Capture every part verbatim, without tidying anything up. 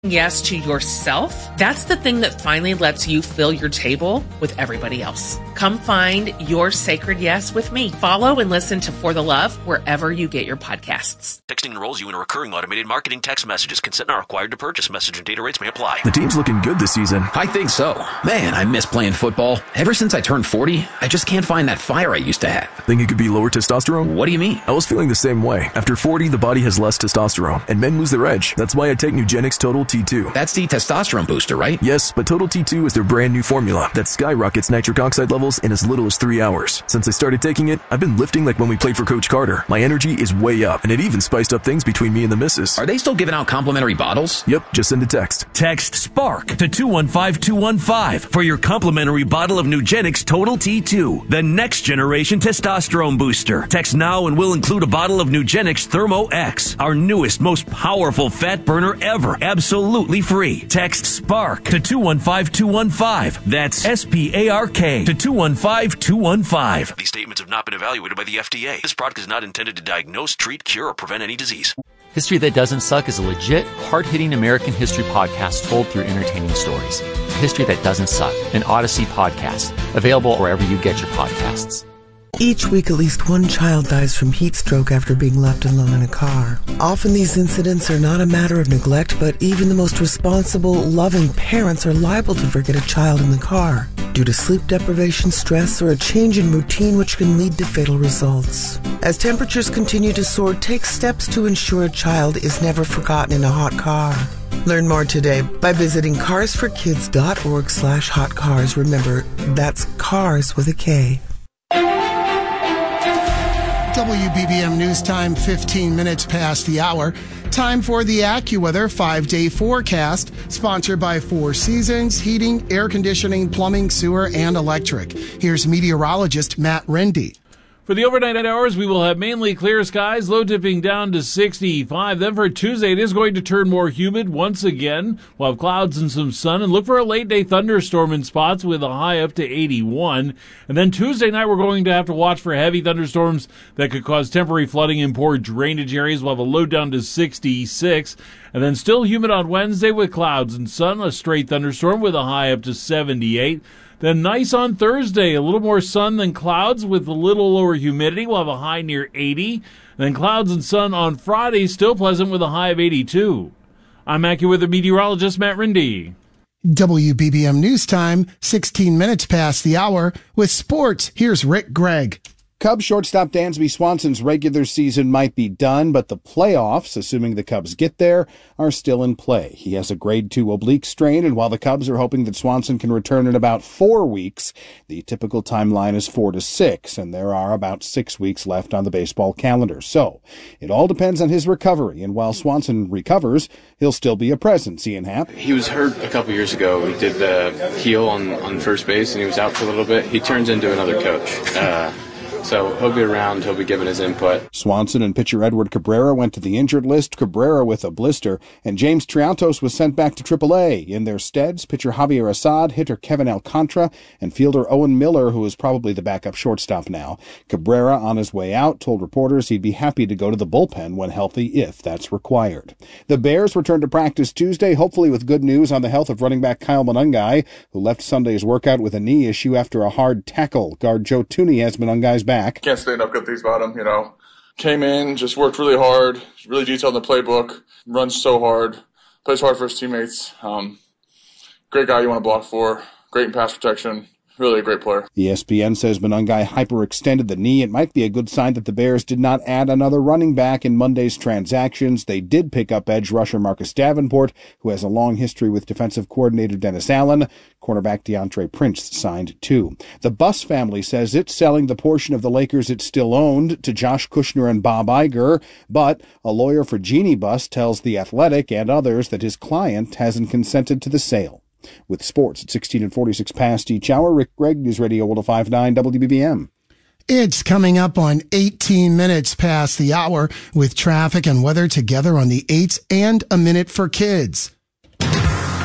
Yes to yourself, that's the thing that finally lets you fill your table with everybody else. Come find your sacred yes with me. Follow and listen to For the Love wherever you get your podcasts. Texting enrolls you in a recurring automated marketing text messages. Consent not required to purchase. Message and data rates may apply. The team's looking good this season. I think so. Man, I miss playing football. Ever since I turned forty, I just can't find that fire I used to have. Think it could be lower testosterone? What do you mean? I was feeling the same way. After forty, the body has less testosterone, and men lose their edge. That's why I take Nugenix Total T two. That's the testosterone booster, right? Yes, but Total T two is their brand new formula that skyrockets nitric oxide levels in as little as three hours. Since I started taking it, I've been lifting like when we played for Coach Carter. My energy is way up, and it even spiced up things between me and the missus. Are they still giving out complimentary bottles? Yep, just send a text. Text SPARK to two one five two one five for your complimentary bottle of Nugenix Total T two, the next generation testosterone booster. Text now and we'll include a bottle of Nugenix Thermo X, our newest, most powerful fat burner ever, absolutely free. Text SPARK to two one five two one five. That's S P A R K to two one five two one five. These statements have not been evaluated by the F D A. This product is not intended to diagnose, treat, cure, or prevent any disease. History That Doesn't Suck is a legit, hard-hitting American history podcast told through entertaining stories. History That Doesn't Suck, an Odyssey podcast, available wherever you get your podcasts. Each week, at least one child dies from heat stroke after being left alone in a car. Often these incidents are not a matter of neglect, but even the most responsible, loving parents are liable to forget a child in the car due to sleep deprivation, stress, or a change in routine which can lead to fatal results. As temperatures continue to soar, take steps to ensure a child is never forgotten in a hot car. Learn more today by visiting carsforkids.org slash hot cars. Remember, that's cars with a K. W B B M News Time, fifteen minutes past the hour. Time for the AccuWeather five-day forecast, sponsored by Four Seasons, Heating, Air Conditioning, Plumbing, Sewer, and Electric. Here's meteorologist Matt Rendy. For the overnight hours, we will have mainly clear skies, low tipping down to sixty-five. Then for Tuesday, it is going to turn more humid once again. We'll have clouds and some sun, and look for a late-day thunderstorm in spots with a high up to eighty-one. And then Tuesday night, we're going to have to watch for heavy thunderstorms that could cause temporary flooding in poor drainage areas. We'll have a low down to sixty-six. And then still humid on Wednesday with clouds and sun, a straight thunderstorm with a high up to seventy-eight. Then nice on Thursday, a little more sun than clouds with a little lower humidity. We'll have a high near eighty. Then clouds and sun on Friday, still pleasant with a high of eighty-two. I'm AccuWeather meteorologist Matt Rendy. W B B M News Time, sixteen minutes past the hour. With sports, here's Rick Gregg. Cubs shortstop Dansby Swanson's regular season might be done, but the playoffs, assuming the Cubs get there, are still in play. He has a grade two oblique strain, and while the Cubs are hoping that Swanson can return in about four weeks, the typical timeline is four to six, and there are about six weeks left on the baseball calendar. So, it all depends on his recovery, and while Swanson recovers, he'll still be a presence, Ian Happ. He was hurt a couple years ago. He did the heel on, on first base, and he was out for a little bit. He turns into another coach. Uh, So he'll be around. He'll be giving his input. Swanson and pitcher Edward Cabrera went to the injured list, Cabrera with a blister, and James Triantos was sent back to triple A. In their steads, pitcher Javier Assad, hitter Kevin Alcantara, and fielder Owen Miller, who is probably the backup shortstop now. Cabrera, on his way out, told reporters he'd be happy to go to the bullpen when healthy if that's required. The Bears return to practice Tuesday, hopefully with good news on the health of running back Kyle Monangai, who left Sunday's workout with a knee issue after a hard tackle. Guard Joe Tooney has Monangai's back. Can't stand up good things about him, you know. Came in, just worked really hard, really detailed in the playbook, runs so hard, plays hard for his teammates. Um, great guy you want to block for, great in pass protection. Really a great player. E S P N says Monangai hyperextended the knee. It might be a good sign that the Bears did not add another running back in Monday's transactions. They did pick up edge rusher Marcus Davenport, who has a long history with defensive coordinator Dennis Allen. Cornerback DeAndre Prince signed too. The Buss family says it's selling the portion of the Lakers it still owned to Josh Kushner and Bob Iger, but a lawyer for Jeannie Buss tells The Athletic and others that his client hasn't consented to the sale. With sports at sixteen and forty-six past each hour, Rick Gregg, News Radio one oh five point nine W B B M. It's coming up on eighteen minutes past the hour with traffic and weather together on the eights and a minute for kids.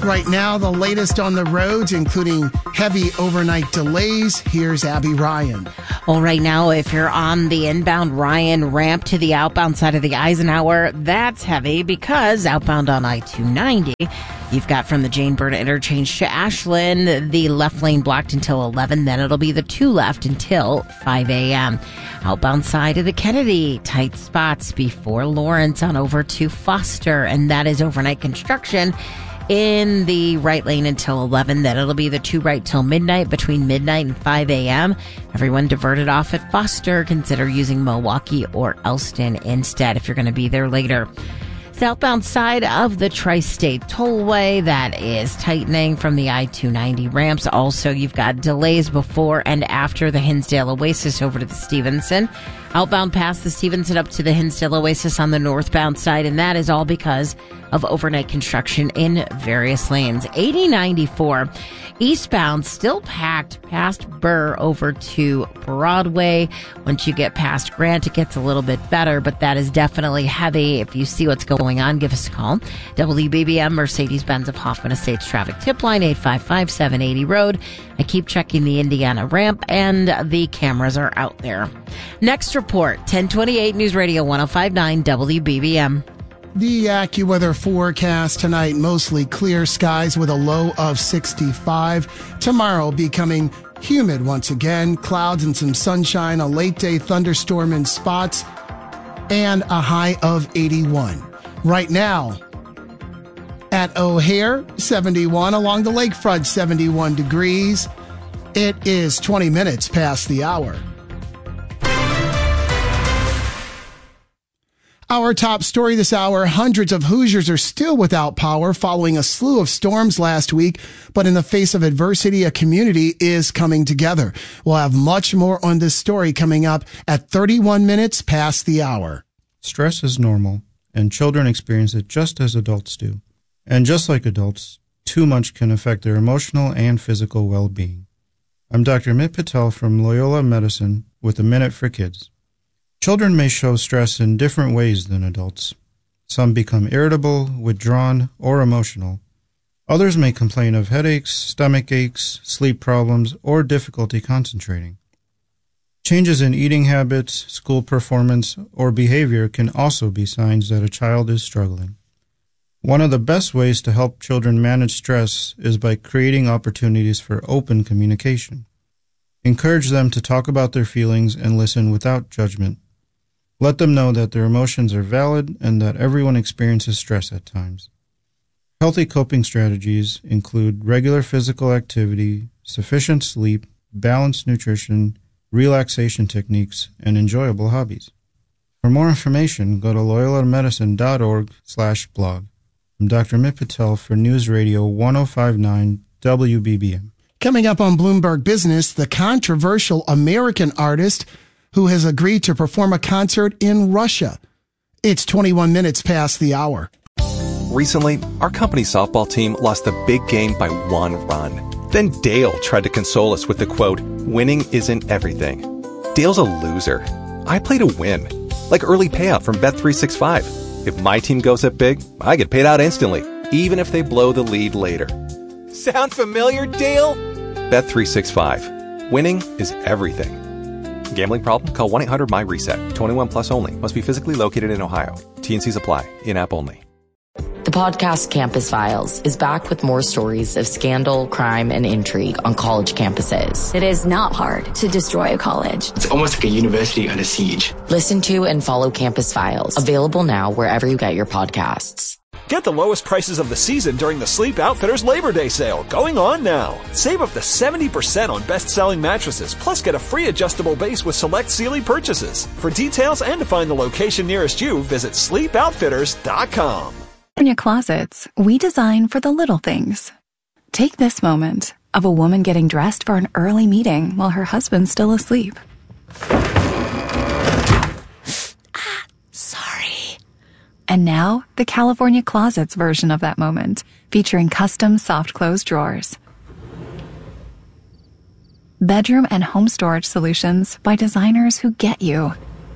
Right now, the latest on the roads, including heavy overnight delays. Here's Abby Ryan. Well, right now, if you're on the inbound Ryan ramp to the outbound side of the Eisenhower, that's heavy because outbound on I two ninety, you've got from the Jane Bird interchange to Ashland, the left lane blocked until eleven. Then it'll be the two left until five a.m. Outbound side of the Kennedy, tight spots before Lawrence on over to Foster, and that is overnight construction in the right lane until eleven. Then it'll be the two right till midnight. Between midnight and five a.m., everyone diverted off at Foster. Consider using Milwaukee or Elston instead if you're going to be there later. Southbound side of the Tri-State Tollway, that is tightening from the I two ninety ramps. Also, you've got delays before and after the Hinsdale Oasis over to the Stevenson. Outbound past the Stevenson up to the Hinsdale Oasis on the northbound side, and that is all because of overnight construction in various lanes. eighty ninety-four eastbound still packed past Burr over to Broadway. Once you get past Grant, it gets a little bit better, but that is definitely heavy. If you see what's going on, give us a call. W B B M Mercedes-Benz of Hoffman Estates traffic tip line, eight five five, seven eighty road. I keep checking the Indiana ramp, and the cameras are out there. Next report, ten twenty-eight News Radio one oh five point nine W B B M. The AccuWeather forecast tonight, mostly clear skies with a low of sixty-five. Tomorrow becoming humid once again, clouds and some sunshine, a late day thunderstorm in spots, and a high of eighty-one. Right now at O'Hare, seventy-one, along the lakefront, seventy-one degrees. It is twenty minutes past the hour. Our top story this hour, hundreds of Hoosiers are still without power following a slew of storms last week, but in the face of adversity, a community is coming together. We'll have much more on this story coming up at thirty-one minutes past the hour. Stress is normal, and children experience it just as adults do. And just like adults, too much can affect their emotional and physical well-being. I'm Doctor Amit Patel from Loyola Medicine with a Minute for Kids. Children may show stress in different ways than adults. Some become irritable, withdrawn, or emotional. Others may complain of headaches, stomach aches, sleep problems, or difficulty concentrating. Changes in eating habits, school performance, or behavior can also be signs that a child is struggling. One of the best ways to help children manage stress is by creating opportunities for open communication. Encourage them to talk about their feelings and listen without judgment. Let them know that their emotions are valid and that everyone experiences stress at times. Healthy coping strategies include regular physical activity, sufficient sleep, balanced nutrition, relaxation techniques, and enjoyable hobbies. For more information, go to loyolamedicine.org slash blog. I'm Doctor Amit Patel for News Radio one oh five point nine W B B M. Coming up on Bloomberg Business, the controversial American artist who has agreed to perform a concert in Russia. It's twenty-one minutes past the hour. Recently, our company's softball team lost the big game by one run. Then Dale tried to console us with the quote, "Winning isn't everything." Dale's a loser. I play to win, like early payout from Bet three sixty-five. If my team goes up big, I get paid out instantly, even if they blow the lead later. Sound familiar, Dale? Bet three sixty-five. Winning is everything. Gambling problem? Call one eight hundred M Y reset. twenty-one plus only. Must be physically located in Ohio. T and Cs apply. In-app only. The podcast Campus Files is back with more stories of scandal, crime, and intrigue on college campuses. It is not hard to destroy a college. It's almost like a university under siege. Listen to and follow Campus Files. Available now wherever you get your podcasts. Get the lowest prices of the season during the Sleep Outfitters Labor Day sale, going on now. Save up to seventy percent on best-selling mattresses, plus get a free adjustable base with select Sealy purchases. For details and to find the location nearest you, visit sleep outfitters dot com. In your closets, we design for the little things. Take this moment of a woman getting dressed for an early meeting while her husband's still asleep. Ah, sorry. And now, the California Closets version of that moment, featuring custom soft close drawers. Bedroom and home storage solutions by designers who get you.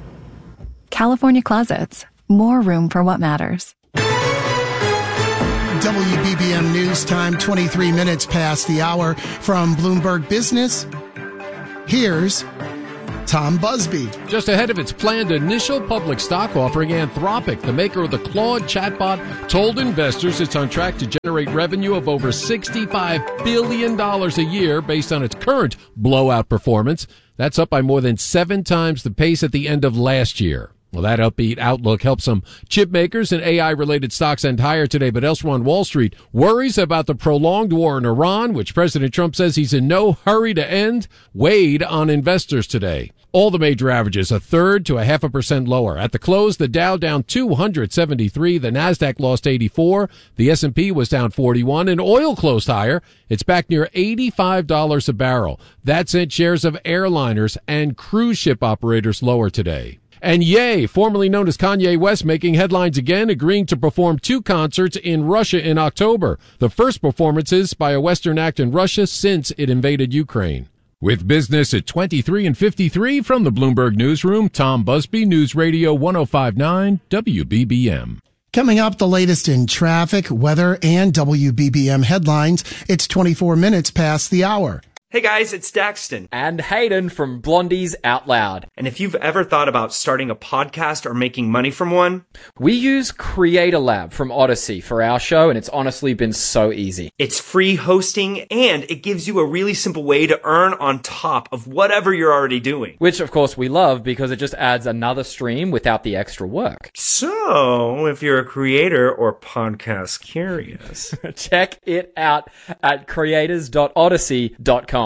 California Closets. More room for what matters. W B B M News Time, twenty-three minutes past the hour. From Bloomberg Business, here's Tom Busby. Just ahead of its planned initial public stock offering, Anthropic, the maker of the Claude chatbot, told investors it's on track to generate revenue of over sixty-five billion dollars a year based on its current blowout performance. That's up by more than seven times the pace at the end of last year. Well, that upbeat outlook helped some chip makers and A I-related stocks end higher today, but elsewhere on Wall Street, worries about the prolonged war in Iran, which President Trump says he's in no hurry to end, weighed on investors today. All the major averages a third to a half a percent lower. At the close, the Dow down two hundred seventy-three, the Nasdaq lost eighty-four, the S and P was down forty-one, and oil closed higher. It's back near eighty-five dollars a barrel. That sent shares of airliners and cruise ship operators lower today. And Ye, formerly known as Kanye West, making headlines again, agreeing to perform two concerts in Russia in October. The first performances by a Western act in Russia since it invaded Ukraine. With business at twenty-three and fifty-three from the Bloomberg Newsroom, Tom Busby, News Radio one oh five point nine W B B M. Coming up, the latest in traffic, weather, and W B B M headlines. It's twenty-four minutes past the hour. Hey guys, it's Daxton. And Hayden from Blondies Out Loud. And if you've ever thought about starting a podcast or making money from one, we use Creator Lab from Odyssey for our show, and it's honestly been so easy. It's free hosting, and it gives you a really simple way to earn on top of whatever you're already doing. Which, of course, we love because it just adds another stream without the extra work. So, if you're a creator or podcast curious, check it out at creators dot odyssey dot com.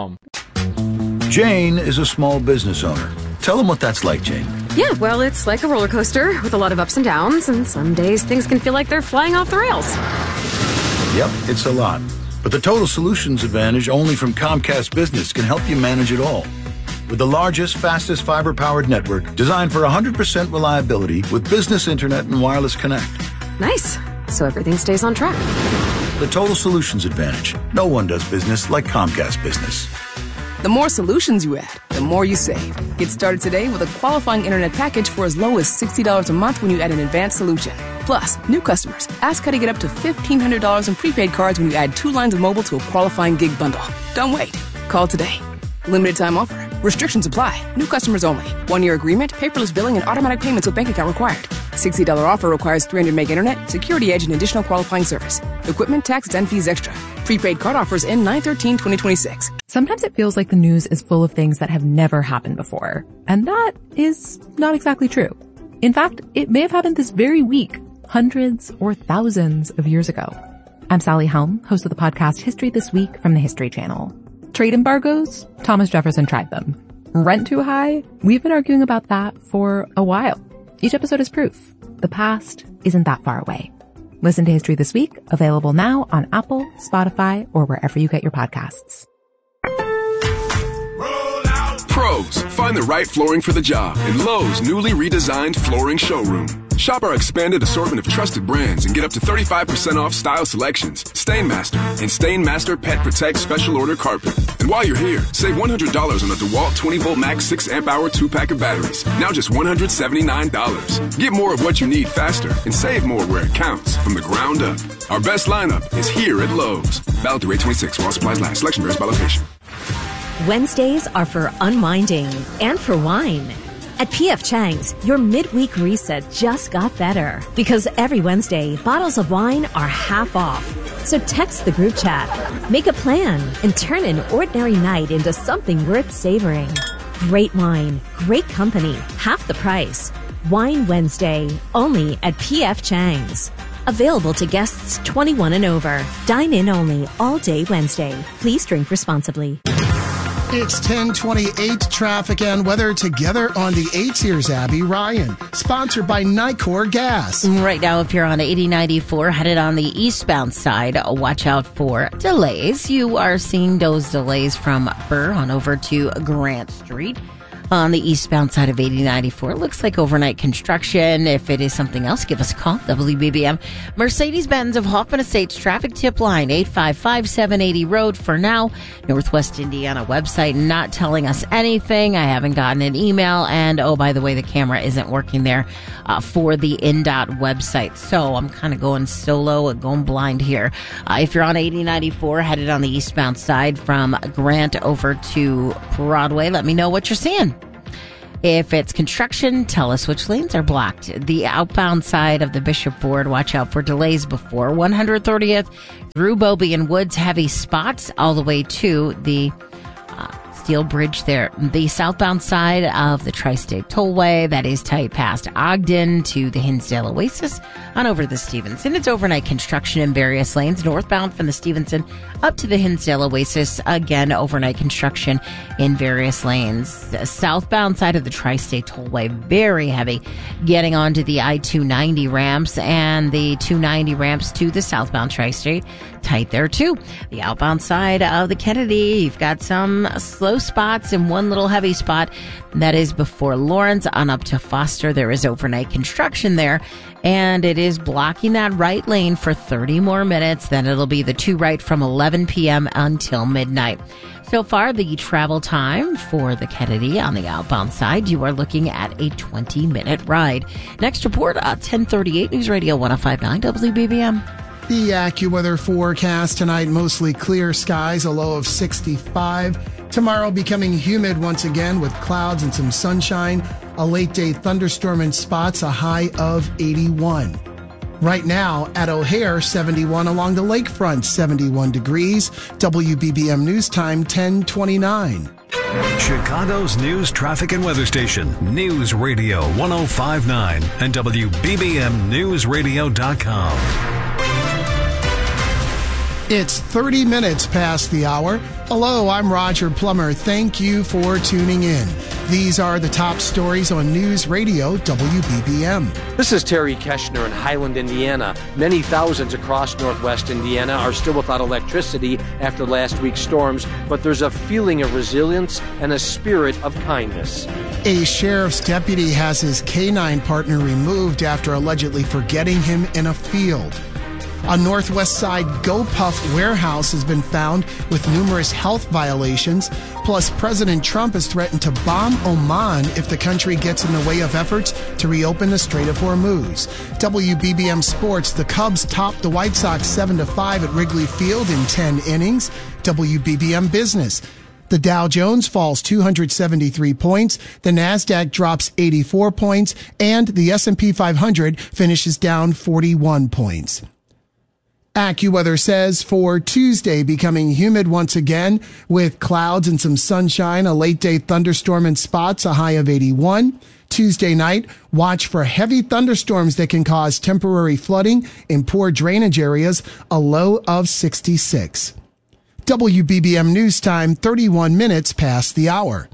Jane is a small business owner. Tell them what that's like, Jane. Yeah, well, it's like a roller coaster with a lot of ups and downs, and some days things can feel like they're flying off the rails. Yep, it's a lot. But the Total Solutions Advantage only from Comcast Business can help you manage it all. With the largest, fastest fiber-powered network designed for one hundred percent reliability with business internet and wireless connect. Nice. So everything stays on track. The Total Solutions Advantage. No one does business like Comcast Business. The more solutions you add, the more you save. Get started today with a qualifying internet package for as low as sixty dollars a month when you add an advanced solution. Plus, new customers, ask how to get up to fifteen hundred dollars in prepaid cards when you add two lines of mobile to a qualifying gig bundle. Don't wait. Call today. Limited time offer. Restrictions apply. New customers only. One-year agreement, paperless billing, and automatic payments with bank account required. sixty dollars offer requires three hundred meg internet, security edge, and additional qualifying service. Equipment, taxes, and fees extra. Prepaid card offers end nine thirteen twenty twenty-six. Sometimes it feels like the news is full of things that have never happened before. And that is not exactly true. In fact, it may have happened this very week, hundreds or thousands of years ago. I'm Sally Helm, host of the podcast History This Week from the History Channel. Trade embargoes? Thomas Jefferson tried them. Rent too high? We've been arguing about that for a while. Each episode is proof. The past isn't that far away. Listen to History This Week, available now on Apple, Spotify, or wherever you get your podcasts. Pros, find the right flooring for the job in Lowe's newly redesigned flooring showroom. Shop our expanded assortment of trusted brands and get up to thirty-five percent off style selections, Stainmaster, and Stainmaster Pet Protect Special Order Carpet. And while you're here, save one hundred dollars on the DeWalt twenty volt max six amp hour two pack of batteries. Now just one hundred seventy-nine dollars. Get more of what you need faster and save more where it counts from the ground up. Our best lineup is here at Lowe's. Valid through eight twenty-six while supplies last. Selection varies by location. Wednesdays are for unwinding and for wine. At P F Chang's, your midweek reset just got better because every Wednesday, bottles of wine are half off. So text the group chat, make a plan, and turn an ordinary night into something worth savoring. Great wine, great company, half the price. Wine Wednesday, only at P F Chang's. Available to guests twenty-one and over. Dine in only all day Wednesday. Please drink responsibly. It's ten twenty-eight, traffic and weather together on the eights. Here's Abby Ryan, sponsored by Nicor Gas. Right now, if you're on eighty ninety-four, headed on the eastbound side, watch out for delays. You are seeing those delays from Burr on over to Grant Street. On the eastbound side of eighty ninety-four, it looks like overnight construction. If it is something else, give us a call. W B B M. Mercedes-Benz of Hoffman Estates traffic tip line, eight five five, seven eighty road. For now, Northwest Indiana website not telling us anything. I haven't gotten an email. And, oh, by the way, the camera isn't working there uh, for the N D O T website. So I'm kind of going solo and going blind here. Uh, if you're on eighty ninety-four, headed on the eastbound side from Grant over to Broadway, let me know what you're seeing. If it's construction, tell us which lanes are blocked. The outbound side of the Bishop Ford, watch out for delays before one hundred thirtieth through Bobby and Woods, heavy spots all the way to the uh, Steel Bridge there. The southbound side of the Tri-State Tollway, that is tight past Ogden to the Hinsdale Oasis on over to the Stevenson. It's overnight construction in various lanes. Northbound from the Stevenson up to the Hinsdale Oasis, again, overnight construction in various lanes. The southbound side of the Tri-State Tollway, very heavy, getting onto the I two ninety ramps and the two ninety ramps to the southbound Tri-State, tight there too. The outbound side of the Kennedy, you've got some slow spots and one little heavy spot. That is before Lawrence on up to Foster. There is overnight construction there, and it is blocking that right lane for thirty more minutes. Then it'll be the two right from eleven p.m. until midnight. So far, the travel time for the Kennedy on the outbound side, you are looking at a twenty-minute ride. Next report at ten thirty-eight News Radio one oh five point nine W B B M. The AccuWeather forecast tonight, mostly clear skies, a low of sixty-five. Tomorrow becoming humid once again with clouds and some sunshine. A late day thunderstorm in spots, a high of eighty-one. Right now at O'Hare, seventy-one, along the lakefront, seventy-one degrees. W B B M News Time, ten twenty-nine. Chicago's news, traffic, and weather station, News Radio one oh five point nine and W B B M News Radio dot com. It's thirty minutes past the hour. Hello, I'm Roger Plummer. Thank you for tuning in. These are the top stories on News Radio W B B M. This is Terry Keschner in Highland, Indiana. Many thousands across northwest Indiana are still without electricity after last week's storms, but there's a feeling of resilience and a spirit of kindness. A sheriff's deputy has his canine partner removed after allegedly forgetting him in a field. A Northwest Side GoPuff warehouse has been found with numerous health violations. Plus, President Trump has threatened to bomb Oman if the country gets in the way of efforts to reopen the Strait of Hormuz. W B B M Sports, the Cubs topped the White Sox seven to five at Wrigley Field in ten innings. W B B M Business. The Dow Jones falls two hundred seventy-three points, the NASDAQ drops eighty-four points, and the S and P five hundred finishes down forty-one points. AccuWeather says for Tuesday becoming humid once again with clouds and some sunshine, a late day thunderstorm in spots, a high of eighty-one. Tuesday night, watch for heavy thunderstorms that can cause temporary flooding in poor drainage areas, a low of sixty-six. W B B M News Time, thirty-one minutes past the hour.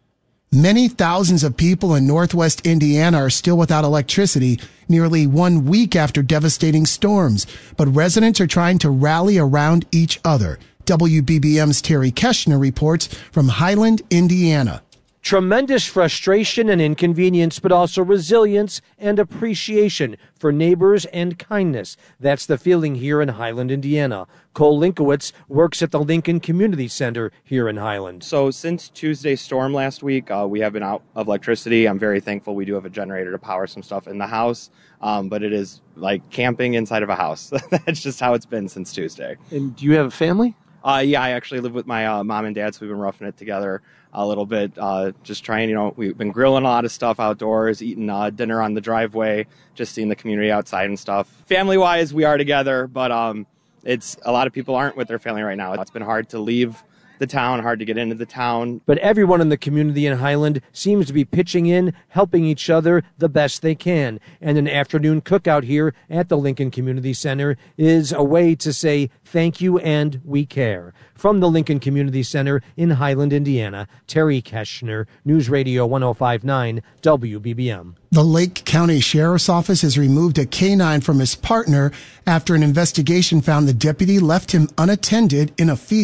Many thousands of people in northwest Indiana are still without electricity nearly one week after devastating storms, but residents are trying to rally around each other. W B B M's Terry Keschner reports from Highland, Indiana. Tremendous frustration and inconvenience, but also resilience and appreciation for neighbors and kindness. That's the feeling here in Highland, Indiana. Cole Linkowitz works at the Lincoln Community Center here in Highland. So since Tuesday's storm last week, uh, we have been out of electricity. I'm very thankful we do have a generator to power some stuff in the house, um, but it is like camping inside of a house. That's just how it's been since Tuesday. And do you have a family? Uh, yeah, I actually live with my uh, mom and dad, so we've been roughing it together a little bit, uh, just trying, you know, we've been grilling a lot of stuff outdoors, eating uh, dinner on the driveway, just seeing the community outside and stuff. Family-wise, we are together, but um, it's a lot of people aren't with their family right now. It's been hard to leave the town, hard to get into the town. But everyone in the community in Highland seems to be pitching in, helping each other the best they can. And an afternoon cookout here at the Lincoln Community Center is a way to say thank you and we care. From the Lincoln Community Center in Highland, Indiana, Terry Keschner, News Radio one oh five point nine W B B M. The Lake County Sheriff's Office has removed a canine from his partner after an investigation found the deputy left him unattended in a field.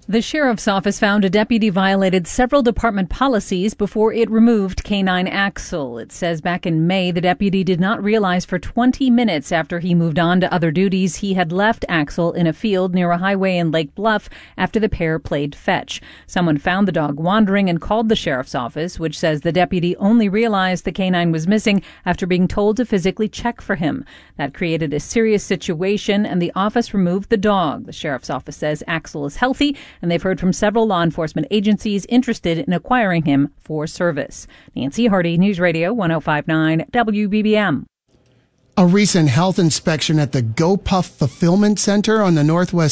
The sheriff's office found a deputy violated several department policies before it removed Canine Axel. It says back in May, the deputy did not realize for twenty minutes after he moved on to other duties, he had left Axel in a field near a highway in Lake Bluff after the pair played fetch. Someone found the dog wandering and called the sheriff's office, which says the deputy only realized the canine was missing after being told to physically check for him. That created a serious situation, and the office removed the dog. The sheriff's office says Axel is healthy, and they've heard from several law enforcement agencies interested in acquiring him for service. Nancy Hardy, News Radio one oh five point nine W B B M. A recent health inspection at the GoPuff Fulfillment Center on the Northwest